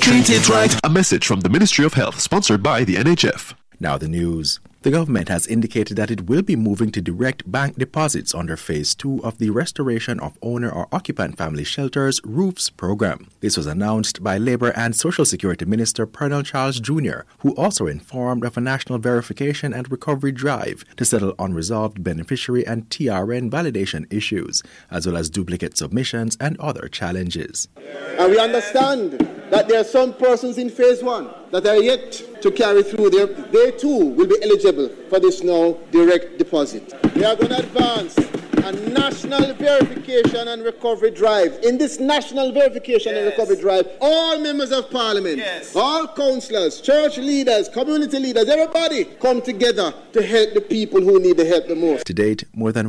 Treat it right. A message from the Ministry of Health, sponsored by the NHF. Now the news. The government has indicated that it will be moving to direct bank deposits under Phase 2 of the Restoration of Owner or Occupant Family Shelters ROOFS program. This was announced by Labour and Social Security Minister Pernell Charles Jr., who also informed of a national verification and recovery drive to settle unresolved beneficiary and TRN validation issues, as well as duplicate submissions and other challenges. And we understand that there are some persons in Phase 1 that are yet to carry through. They too will be eligible for this now direct deposit. We are going to advance a national verification and recovery drive. In this national verification and recovery drive, all members of parliament, all councillors, church leaders, community leaders, everybody come together to help the people who need the help the most. To date, more than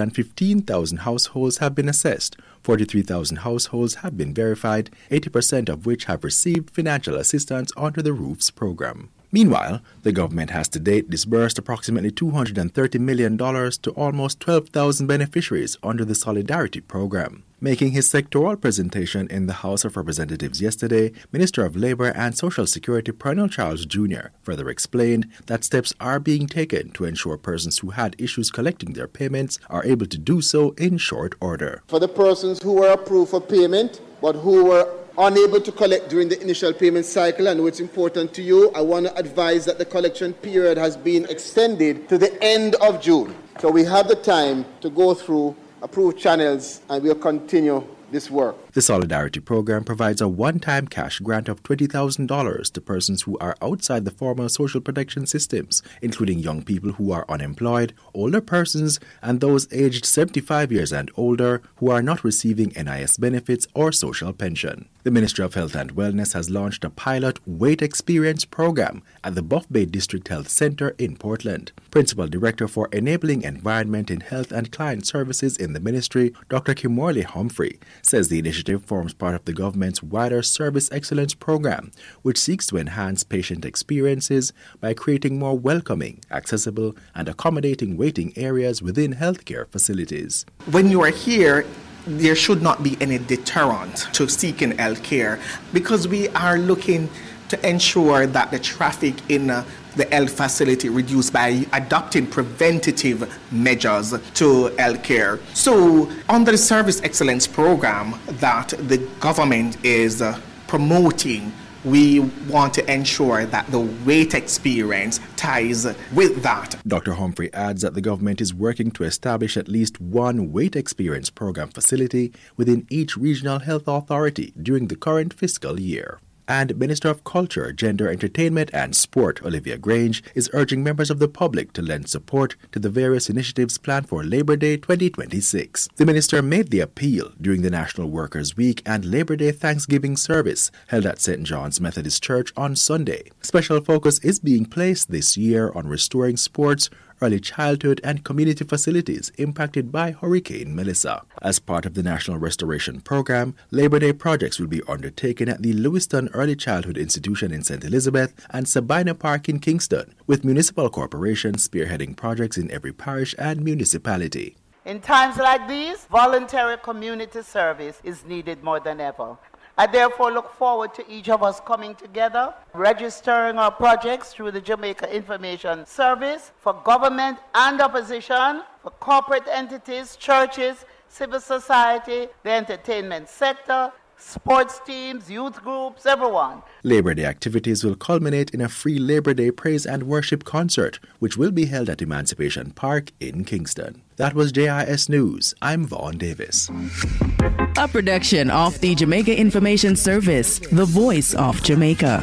115,000 households have been assessed. 43,000 households have been verified, 80% of which have received financial assistance under the ROOFS program. Meanwhile, the government has to date disbursed approximately $230 million to almost 12,000 beneficiaries under the Solidarity Program. Making his sectoral presentation in the House of Representatives yesterday, Minister of Labour and Social Security Pernell Charles Jr. further explained that steps are being taken to ensure persons who had issues collecting their payments are able to do so in short order. For the persons who were approved for payment but who were unable to collect during the initial payment cycle, and it's important to you, I want to advise that the collection period has been extended to the end of June. So we have the time to go through approved channels, and we'll continue this work. The Solidarity Program provides a one-time cash grant of $20,000 to persons who are outside the formal social protection systems, including young people who are unemployed, older persons, and those aged 75 years and older who are not receiving NIS benefits or social pension. The Ministry of Health and Wellness has launched a pilot Wait Experience program at the Buff Bay District Health Center in Portland. Principal Director for Enabling Environment in Health and Client Services in the ministry, Dr. Kimorley Humphrey, says the initiative forms part of the government's wider Service Excellence program, which seeks to enhance patient experiences by creating more welcoming, accessible, and accommodating waiting areas within healthcare facilities. When you are here, there should not be any deterrent to seeking healthcare because we are looking to ensure that the traffic in the health facility reduced by adopting preventative measures to healthcare. So, under the Service Excellence program that the government is promoting, we want to ensure that the wait experience ties with that. Dr. Humphrey adds that the government is working to establish at least one wait experience program facility within each regional health authority during the current fiscal year. And Minister of Culture, Gender, Entertainment and Sport, Olivia Grange, is urging members of the public to lend support to the various initiatives planned for Labor Day 2026. The minister made the appeal during the National Workers' Week and Labor Day Thanksgiving service held at St. John's Methodist Church on Sunday. Special focus is being placed this year on restoring sports, early childhood and community facilities impacted by Hurricane Melissa. As part of the National Restoration Program, Labor Day projects will be undertaken at the Lewiston Early Childhood Institution in St. Elizabeth and Sabina Park in Kingston, with municipal corporations spearheading projects in every parish and municipality. In times like these, voluntary community service is needed more than ever. I therefore look forward to each of us coming together, registering our projects through the Jamaica Information Service for government and opposition, for corporate entities, churches, civil society, the entertainment sector, sports teams, youth groups, everyone. Labor Day activities will culminate in a free Labor Day praise and worship concert, which will be held at Emancipation Park in Kingston. That was JIS News. I'm Vaughn Davis. A production of the Jamaica Information Service, the voice of Jamaica.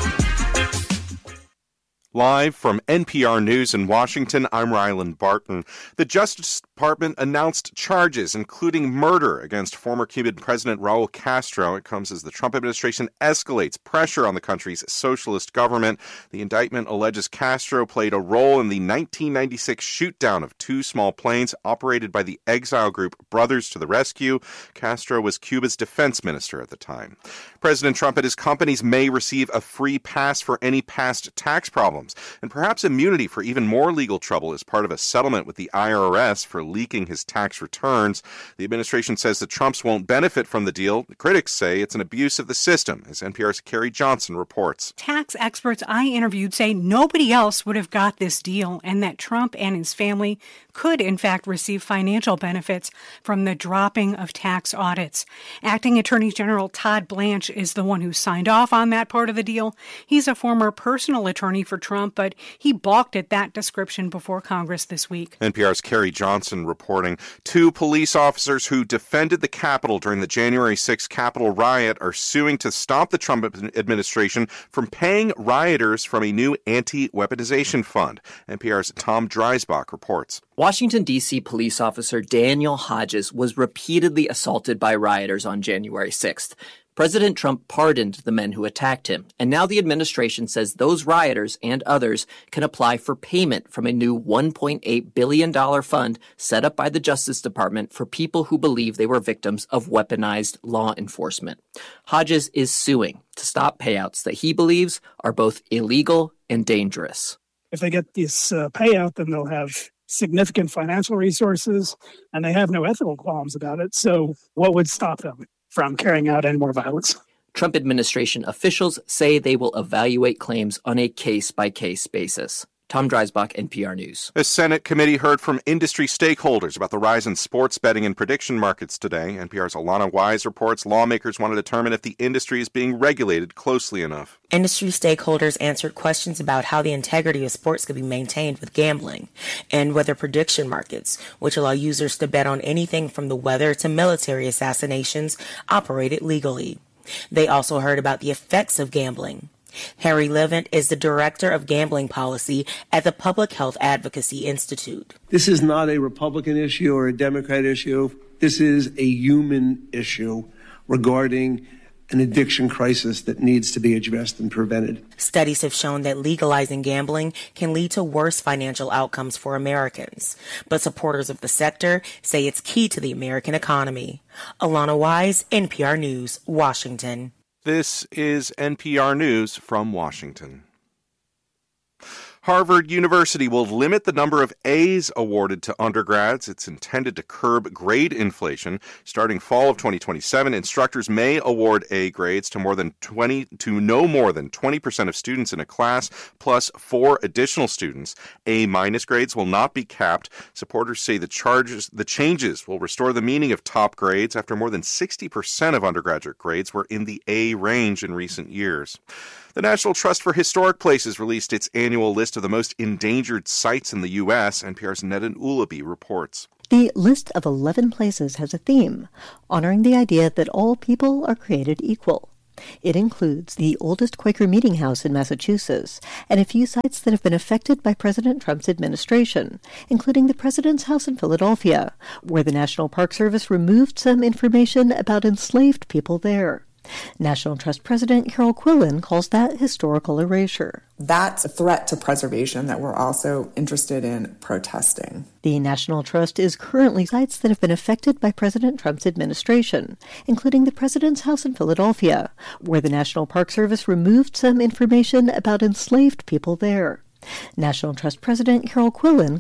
Live from NPR News in Washington, I'm Ryland Barton. The Justice Department announced charges, including murder, against former Cuban President Raul Castro. It comes as the Trump administration escalates pressure on the country's socialist government. The indictment alleges Castro played a role in the 1996 shoot-down of two small planes operated by the exile group Brothers to the Rescue. Castro was Cuba's defense minister at the time. President Trump and his companies may receive a free pass for any past tax problems, and perhaps immunity for even more legal trouble as part of a settlement with the IRS for leaking his tax returns. The administration says the Trumps won't benefit from the deal. Critics say it's an abuse of the system, as NPR's Carrie Johnson reports. Tax experts I interviewed say nobody else would have got this deal and that Trump and his family could, in fact, receive financial benefits from the dropping of tax audits. Acting Attorney General Todd Blanche is the one who signed off on that part of the deal. He's a former personal attorney for Trump, but he balked at that description before Congress this week. NPR's Carrie Johnson reporting. 2 police officers who defended the Capitol during the January 6th Capitol riot are suing to stop the Trump administration from paying rioters from a new anti-weaponization fund. NPR's Tom Dreisbach reports. Washington, D.C. police officer Daniel Hodges was repeatedly assaulted by rioters on January 6th. President Trump pardoned the men who attacked him, and now the administration says those rioters and others can apply for payment from a new $1.8 billion fund set up by the Justice Department for people who believe they were victims of weaponized law enforcement. Hodges is suing to stop payouts that he believes are both illegal and dangerous. If they get this payout, then they'll have significant financial resources, and they have no ethical qualms about it. So what would stop them from carrying out any more violence? Trump administration officials say they will evaluate claims on a case-by-case basis. Tom Dreisbach, NPR News. A Senate committee heard from industry stakeholders about the rise in sports betting and prediction markets today. NPR's Alana Wise reports lawmakers want to determine if the industry is being regulated closely enough. Industry stakeholders answered questions about how the integrity of sports could be maintained with gambling and whether prediction markets, which allow users to bet on anything from the weather to military assassinations, operated legally. They also heard about the effects of gambling. Harry Levant is the Director of Gambling Policy at the Public Health Advocacy Institute. This is not a Republican issue or a Democrat issue. This is a human issue regarding an addiction crisis that needs to be addressed and prevented. Studies have shown that legalizing gambling can lead to worse financial outcomes for Americans, but supporters of the sector say it's key to the American economy. Alana Wise, NPR News, Washington. This is NPR News from Washington. Harvard University will limit the number of A's awarded to undergrads. It's intended to curb grade inflation. Starting fall of 2027, instructors may award A grades to no more than 20% of students in a class, plus 4 additional students. A- grades will not be capped. Supporters say the changes will restore the meaning of top grades after more than 60% of undergraduate grades were in the A range in recent years. The National Trust for Historic Places released its annual list of the most endangered sites in the U.S. NPR's Nedan Ulabi reports. The list of 11 places has a theme, honoring the idea that all people are created equal. It includes the oldest Quaker meeting house in Massachusetts and a few sites that have been affected by President Trump's administration, including the President's house in Philadelphia, where the National Park Service removed some information about enslaved people there. National Trust President Carol Quillen calls that historical erasure. That's a threat to preservation that we're also interested in protesting. The National Trust is currently sites that have been affected by President Trump's administration, including the President's house in Philadelphia, where the National Park Service removed some information about enslaved people there. National Trust President Carol Quillen